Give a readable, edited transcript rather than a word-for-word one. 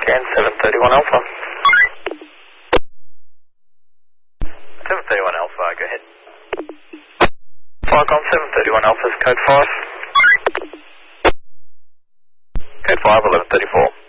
again, 731 Alpha. 731 Alpha, go ahead. Falcon 731 Alpha's code 5. Code 5, 1134.